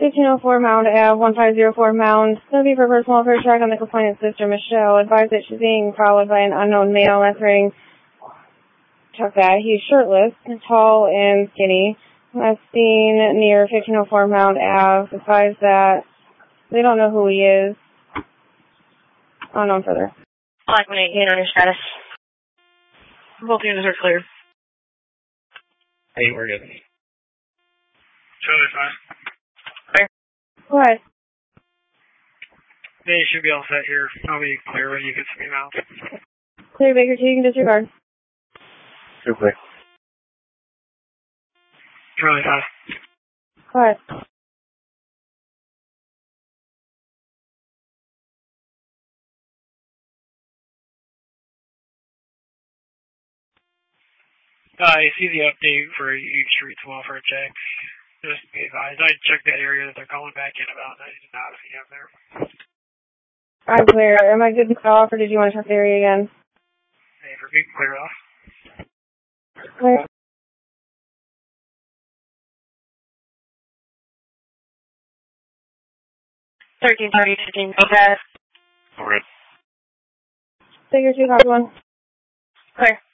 1504 Mound Ave, 1504 Mound. Looking for personal affairs track on the complainant's sister, Michelle. Advised that she's being followed by an unknown male. That's wearing tough guy. He's shirtless, tall, and skinny. Last seen near 1504 Mound Ave. Advised that they don't know who he is. Unknown further. Black 118 on your status. Both units are clear. Hey, we're good. Charlie 5. Clear. What? They should be all set here. I'll be clear when you get to me now. Clear, Baker 2, you can disregard. Too quick. Charlie 5. What? I see the update for each street's welfare check. Just be advised, I checked that area that they're calling back in about, and I did not see him there. I'm clear. Am I good to call off, or did you want to check the area again? Hey, for me, clear off. Clear. Thirteen 15. Okay. We're good. Baker 2, copy 1. Clear.